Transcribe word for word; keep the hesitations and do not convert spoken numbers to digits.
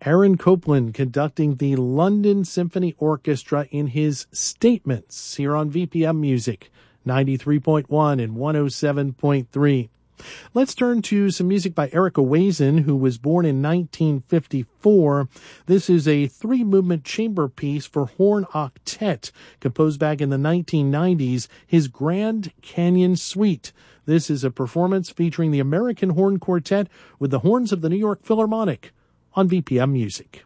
Aaron Copland conducting the London Symphony Orchestra in his Statements here on V P M Music, ninety-three point one and one oh seven point three. Let's turn to some music by Eric Owazen, who was born in nineteen fifty-four. This is a three-movement chamber piece for horn octet, composed back in the nineteen nineties, his Grand Canyon Suite. This is a performance featuring the American Horn Quartet with the horns of the New York Philharmonic on V P M Music.